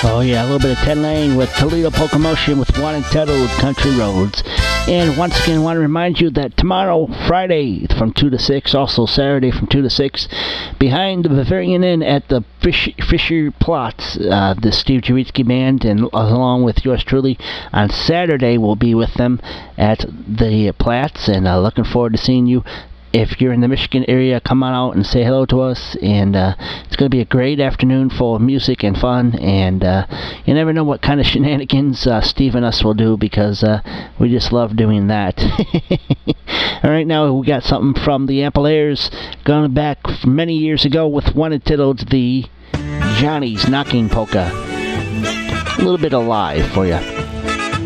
Oh yeah, a little bit of Ted Lane with Toledo Polka Motion with One Entitled Country Roads. And once again, I want to remind you that tomorrow, Friday, from 2 to 6, also Saturday from 2 to 6, behind the Bavarian Inn at the Fisher Plots, the Steve Jawitsky Band, and along with yours truly, on Saturday we'll be with them at the Platts, and looking forward to seeing you. If you're in the Michigan area, come on out and say hello to us, and it's going to be a great afternoon full of music and fun, and you never know what kind of shenanigans Steve and us will do, because we just love doing that. Alright, now we got something from the Ampalaires, going back many years ago with one entitled the Johnny's Knocking Polka. A little bit of live for you.